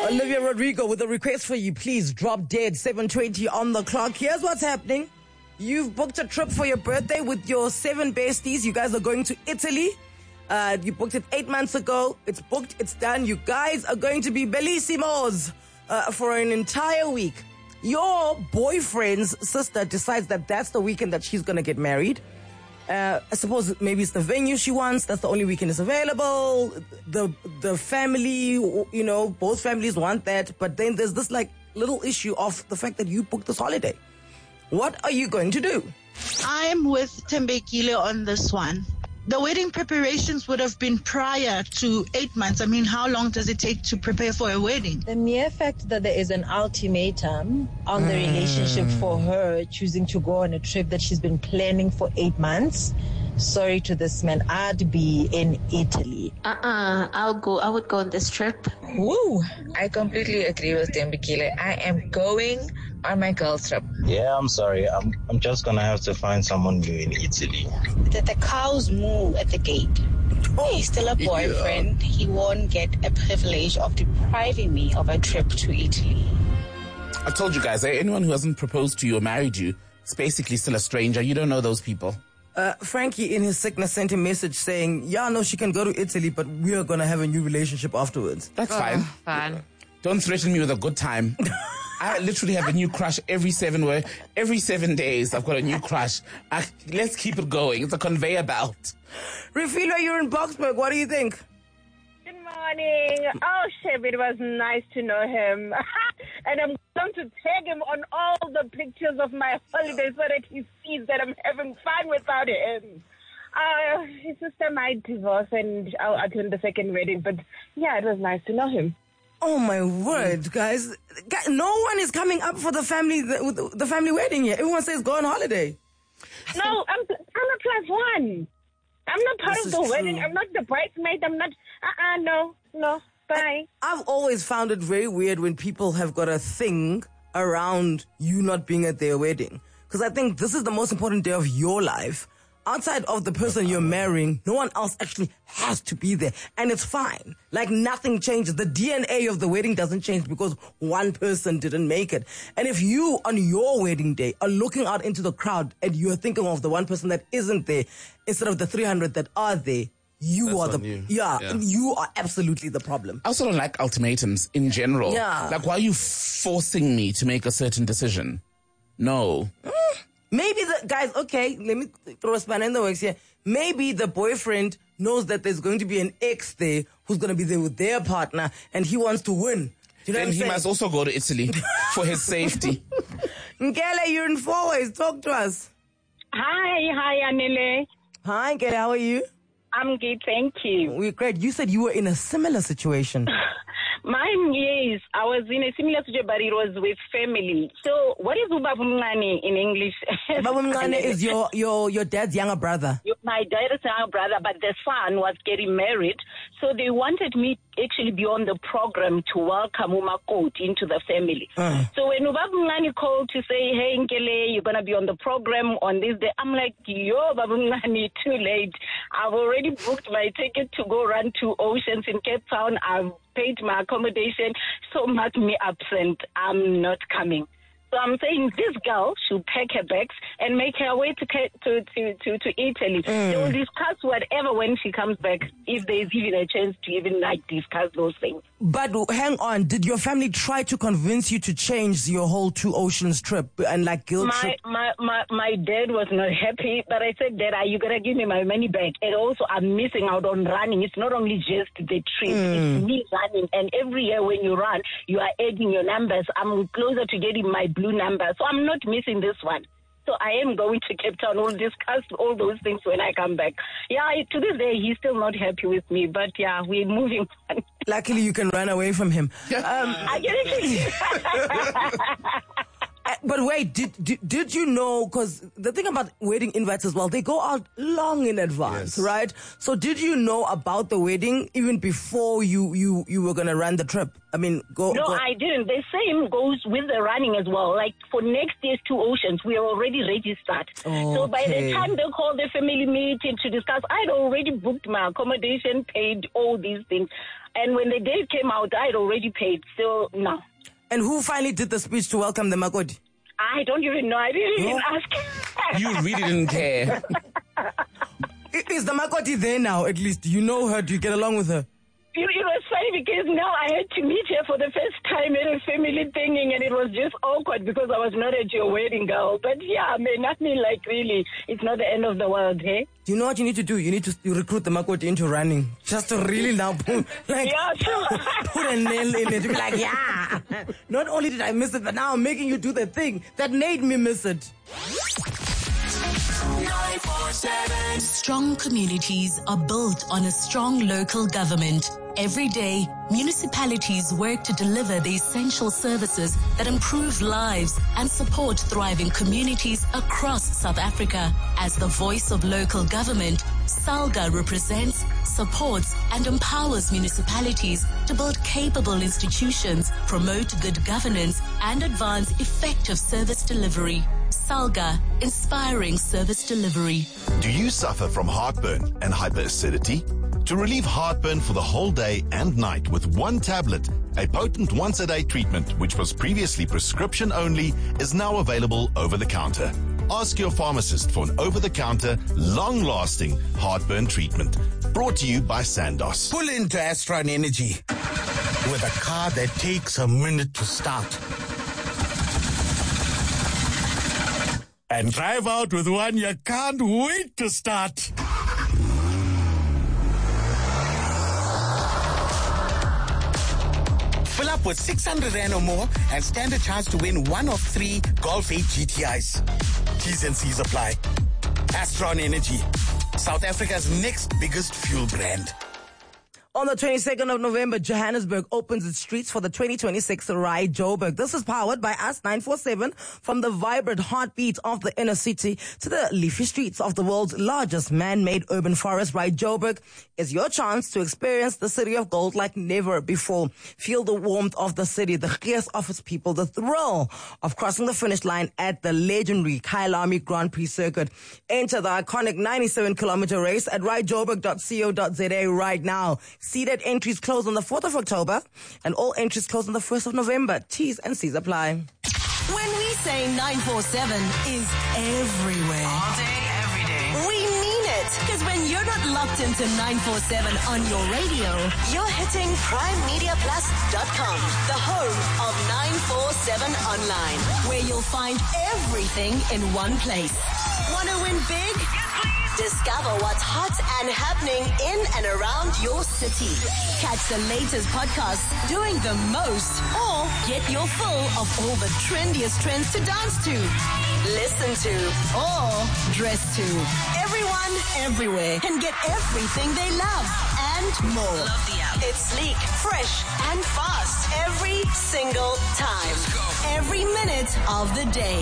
Olivia Rodrigo with a request for you. Please drop dead. 7:20 on the clock. Here's what's happening. You've booked a trip for your birthday with your 7 besties. You guys are going to Italy. You booked it 8 months ago. It's booked. It's done. You guys are going to be bellissimos for an entire week. Your boyfriend's sister decides that that's the weekend that she's going to get married. I suppose maybe it's the venue she wants. That's the only weekend is available. The family, both families want that. But then there's this little issue of the fact that you booked this holiday. What are you going to do? I'm with Tembekile on this one. The wedding preparations would have been prior to 8 months. I mean, how long does it take to prepare for a wedding? The mere fact that there is an ultimatum on the relationship for her choosing to go on a trip that she's been planning for 8 months. Sorry to this man, I'd be in Italy. I'll go. I would go on this trip. Woo! I completely agree with Tembekile. I am going on my girls' trip. Yeah, I'm sorry. I'm just gonna have to find someone new in Italy. The cows moo at the gate. He's still a boyfriend. Yeah. He won't get a privilege of depriving me of a trip to Italy. I told you guys, anyone who hasn't proposed to you or married you is basically still a stranger. You don't know those people. Frankie, in his sickness, sent a message saying, she can go to Italy, but we are going to have a new relationship afterwards. That's fine. Fine. Don't threaten me with a good time. I literally have a new crush every 7 days. I've got a new crush. Let's keep it going. It's a conveyor belt. Refilo, you're in Boksburg. What do you think? Good morning. Oh, Sheb, it was nice to know him. And I'm going to tag him on all the pictures of my holiday so that he sees that I'm having fun without him. His sister might divorce and I'll attend the second wedding. But, yeah, it was nice to know him. Oh, my word, guys. No one is coming up for the family wedding yet. Everyone says go on holiday. No, I'm a plus one. I'm not part of the wedding. I'm not the bridesmaid. I'm not... No. Bye. I've always found it very weird when people have got a thing around you not being at their wedding. Because I think this is the most important day of your life. Outside of the person you're marrying, no one else actually has to be there. And it's fine. Nothing changes. The DNA of the wedding doesn't change because one person didn't make it. And if you, on your wedding day, are looking out into the crowd and you're thinking of the one person that isn't there instead of the 300 that are there, you are absolutely the problem. I also don't like ultimatums in general. Yeah. Why are you forcing me to make a certain decision? No. Maybe guys, okay, let me throw a spanner in the works here. Maybe the boyfriend knows that there's going to be an ex there who's going to be there with their partner and he wants to win. Then he must also go to Italy for his safety. Nkele, you're in 4 ways. Talk to us. Hi, Anile. Hi, Nkele, how are you? I'm good, thank you. We're great. You said you were in a similar situation. Mine, yes. I was in a similar situation, but it was with family. So, what is Ubabumngane in English? Ubabumngane is your dad's younger brother. My dad's younger brother, but the son was getting married. So, they wanted me actually be on the program to welcome Umakoti into the family. So, when Ubabumngane called to say, hey, Nkele, you're going to be on the program on this day, I'm like, Babumngane, too late. I've already booked my ticket to go run 2 Oceans in Cape Town. I've paid my accommodation, so mark me absent. I'm not coming. So I'm saying this girl should pack her bags and make her way to Italy. They will discuss whatever when she comes back, if there's even a chance to even discuss those things. But hang on, did your family try to convince you to change your whole 2 Oceans trip and guilt trip? My dad was not happy, but I said, Dad, you gotta give me my money back. And also I'm missing out on running. It's not only just the trip, it's me running. And every year when you run, you are adding your numbers. I'm closer to getting my blue number. So I'm not missing this one. So I am going to Cape Town. We'll discuss all those things when I come back. Yeah, to this day, he's still not happy with me. But yeah, we're moving on. Luckily, you can run away from him. I get it. But wait, did you know, because the thing about wedding invites as well, they go out long in advance, right? So did you know about the wedding even before you were going to run the trip? I mean, No, I didn't. The same goes with the running as well. Like for next year's Two Oceans, we are already registered. So by the time they call the family meeting to discuss, I'd already booked my accommodation, paid all these things. And when the date came out, I'd already paid. So, no. And who finally did the speech to welcome the Makoti? I don't even know. I didn't even ask. You really didn't care. Is the Makoti there now, at least? You know her. Do you get along with her? It was funny because now I had to meet her for the first time at a family thing, and it was just awkward because I was not at your wedding, girl. But yeah, nothing like really. It's not the end of the world, hey? Do you know what you need to do? You need to recruit the Makoti into running. Just to really now put, put a nail in it. To be like, yeah. Not only did I miss it, but now I'm making you do the thing that made me miss it. 947. Strong communities are built on a strong local government. Every day, municipalities work to deliver the essential services that improve lives and support thriving communities across South Africa. As the voice of local government, SALGA represents, supports, and empowers municipalities to build capable institutions, promote good governance, and advance effective service delivery. SALGA, inspiring service delivery. Do you suffer from heartburn and hyperacidity? To relieve heartburn for the whole day and night with one tablet, a potent once-a-day treatment which was previously prescription only is now available over the counter. Ask your pharmacist for an over-the-counter, long-lasting heartburn treatment. Brought to you by Sandoz. Pull into Astron Energy with a car that takes a minute to start. And drive out with one you can't wait to start. Fill up with 600 Rand or more and stand a chance to win one of 3 Golf 8 GTIs. T's and C's apply. Astron Energy, South Africa's next biggest fuel brand. On the 22nd of November, Johannesburg opens its streets for the 2026 Ride Joburg. This is powered by Us 947, from the vibrant heartbeat of the inner city to the leafy streets of the world's largest man-made urban forest. Ride Joburg is your chance to experience the city of gold like never before. Feel the warmth of the city, the gears of its people, the thrill of crossing the finish line at the legendary Kyalami Grand Prix circuit. Enter the iconic 97-kilometer race at ridejoburg.co.za right now. Seated entries close on the 4th of October, and all entries close on the 1st of November. T's and C's apply. When we say 947 is everywhere. All day, every day. We mean it. Because when you're not locked into 947 on your radio, you're hitting PrimeMediaPlus.com, the home of 947 online, where you'll find everything in one place. Wanna win big? Discover what's hot and happening in and around your city. Catch the latest podcasts doing the most, or get your fill of all the trendiest trends to dance to, listen to, or dress to. Everyone, everywhere can get everything they love and more. Love the app. It's sleek, fresh, and fast every single time. Every minute of the day,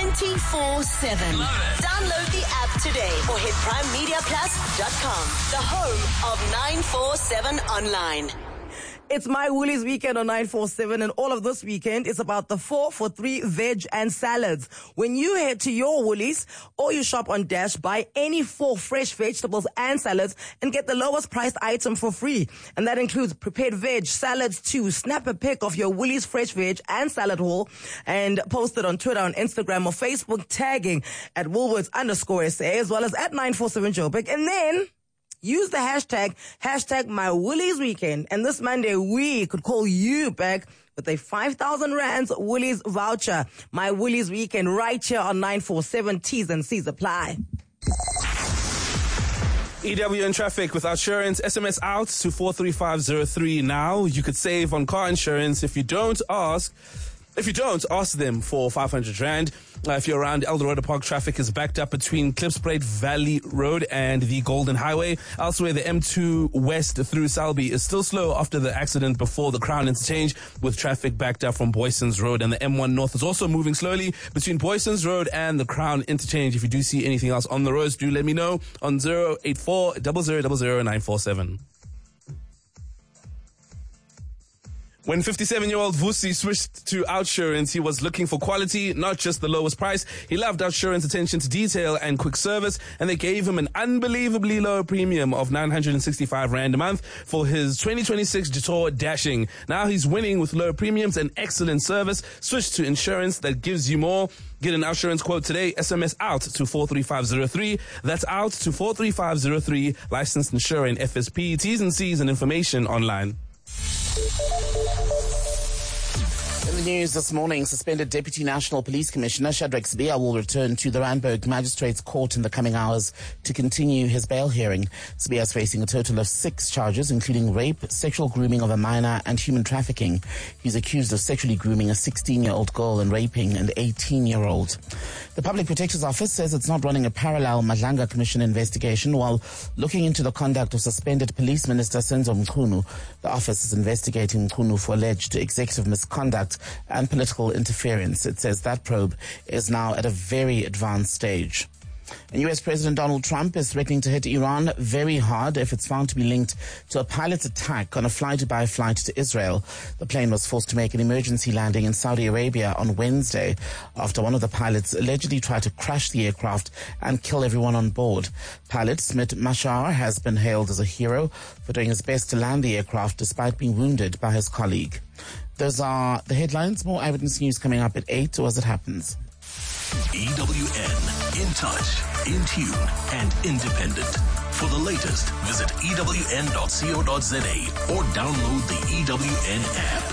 24/7. Download the app today or hit PrimeMediaPlus.com, the home of 947 online. It's My Woolies weekend on 947, and all of this weekend is about the 4 for 3 veg and salads. When you head to your Woolies or you shop on Dash, buy any 4 fresh vegetables and salads and get the lowest priced item for free. And that includes prepared veg, salads too. Snap a pic of your Woolies fresh veg and salad haul and post it on Twitter, on Instagram or Facebook, tagging at Woolworths_SA as well as at 947 Joburg. And then use the hashtag #MyWooliesWeekend. And this Monday, we could call you back with a 5,000 Rands Woolies voucher. My Woolies Weekend right here on 947. T's and C's apply. EW in traffic with insurance. SMS out to 43503 now. You could save on car insurance if you don't ask. If you don't, ask them for 500 Rand. If you're around Eldorado Park, traffic is backed up between Klipspruit Valley Road and the Golden Highway. Elsewhere, the M2 West through Selby is still slow after the accident before the Crown Interchange, with traffic backed up from Boysons Road. And the M1 North is also moving slowly between Boysons Road and the Crown Interchange. If you do see anything else on the roads, do let me know on 084 0000 947. When 57-year-old Vusi switched to Outsurance, he was looking for quality, not just the lowest price. He loved Outsurance attention to detail and quick service, and they gave him an unbelievably low premium of 965 Rand a month for his 2026 Jetour Dashing. Now he's winning with low premiums and excellent service. Switch to insurance that gives you more. Get an Outsurance quote today. SMS out to 43503. That's out to 43503. Licensed insurer in FSP. T's and C's and information online. In the news this morning, suspended Deputy National Police Commissioner Shadrack Sibiya will return to the Randburg Magistrates Court in the coming hours to continue his bail hearing. Sibiya is facing a total of 6 charges, including rape, sexual grooming of a minor, and human trafficking. He's accused of sexually grooming a 16-year-old girl and raping an 18-year-old. The Public Protector's Office says it's not running a parallel Madlanga Commission investigation while looking into the conduct of suspended Police Minister Senzo Mchunu. The office is investigating Mchunu for alleged executive misconduct and political interference. It says that probe is now at a very advanced stage. And US President Donald Trump is threatening to hit Iran very hard if it's found to be linked to a pilot's attack on a fly-to-by flight to Israel. The plane was forced to make an emergency landing in Saudi Arabia on Wednesday after one of the pilots allegedly tried to crash the aircraft and kill everyone on board. Pilot Smit Mashar has been hailed as a hero for doing his best to land the aircraft despite being wounded by his colleague. Those are the headlines. More Eyewitness News coming up at 8 or as it happens. EWN, in touch, in tune, and independent. For the latest, visit ewn.co.za or download the EWN app.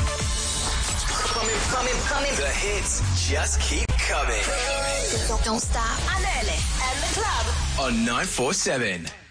Coming. The hits just keep coming. Don't stop. Anele and the club On 947.